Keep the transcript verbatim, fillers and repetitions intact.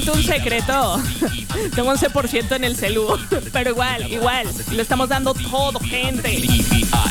decirte un secreto. Tengo once por ciento en el celu. Pero igual, igual. Lo estamos dando todo, gente.